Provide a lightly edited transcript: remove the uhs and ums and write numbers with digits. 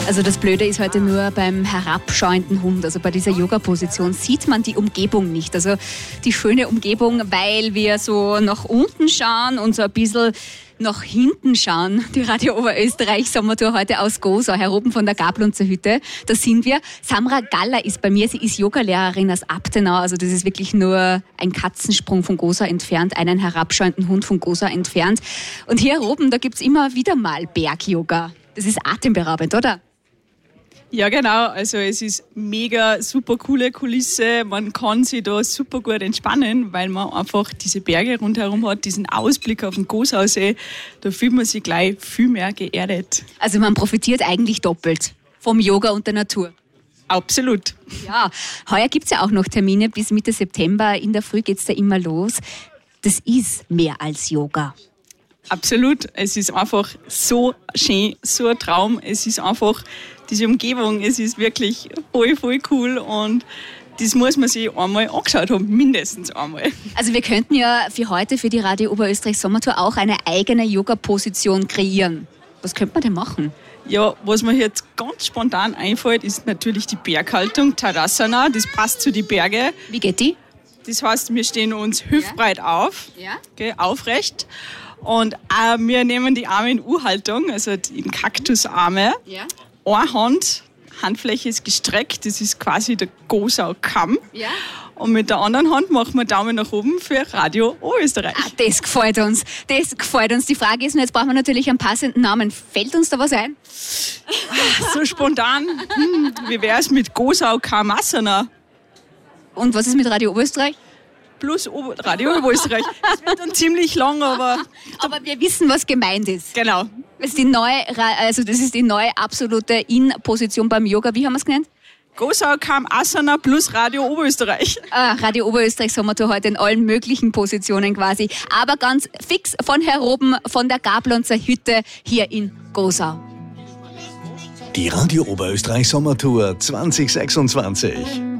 Also das Blöde ist heute nur beim herabschauenden Hund, also bei dieser Yoga-Position sieht man die Umgebung nicht. Also die schöne Umgebung, weil wir so nach unten schauen und so ein bisschen nach hinten schauen. Die Radio Oberösterreich Sommertour heute aus Gosau, hier oben von der Gablunzer Hütte. Da sind wir. Samra Galler ist bei mir. Sie ist Yogalehrerin aus Abtenau. Also das ist wirklich nur ein Katzensprung von Gosau entfernt, einen herabschauenden Hund von Gosau entfernt. Und hier oben, da gibt's immer wieder mal Berg-Yoga. Das ist atemberaubend, oder? Ja, genau. Also es ist mega super coole Kulisse. Man kann sich da super gut entspannen, weil man einfach diese Berge rundherum hat, diesen Ausblick auf den Gosausee. Da fühlt man sich gleich viel mehr geerdet. Also man profitiert eigentlich doppelt vom Yoga und der Natur. Absolut. Ja, heuer gibt's ja auch noch Termine. Bis Mitte September in der Früh geht's da immer los. Das ist mehr als Yoga. Absolut. Es ist einfach so schön, so ein Traum. Es ist einfach diese Umgebung, es ist wirklich voll, voll cool und das muss man sich einmal angeschaut haben, mindestens einmal. Also wir könnten ja für heute, für die Radio Oberösterreich Sommertour auch eine eigene Yoga-Position kreieren. Was könnte man denn machen? Ja, was mir jetzt ganz spontan einfällt, ist natürlich die Berghaltung, Tadasana, das passt zu den Bergen. Wie geht die? Das heißt, wir stehen uns hüftbreit auf, okay, aufrecht. Und wir nehmen die Arme in U-Haltung, also in Kaktusarme. Ja. Eine Hand, Handfläche ist gestreckt, das ist quasi der Gosau-Kamm. Ja. Und mit der anderen Hand machen wir Daumen nach oben für Radio Oberösterreich. Das gefällt uns. Das gefällt uns. Die Frage ist, jetzt brauchen wir natürlich einen passenden Namen. Fällt uns da was ein? So spontan. Wie wäre es mit Gosau-Kamasana? Und was ist mit Radio Oberösterreich? Plus Radio Oberösterreich. Das wird dann ziemlich lang, aber wir wissen, was gemeint ist. Genau. Das ist die neue absolute In-Position beim Yoga. Wie haben wir es genannt? Gosau Kam Asana plus Radio Oberösterreich. Radio Oberösterreich Sommertour heute in allen möglichen Positionen quasi. Aber ganz fix von hier oben, von der Gablunzer Hütte hier in Gosau. Die Radio Oberösterreich Sommertour 2026.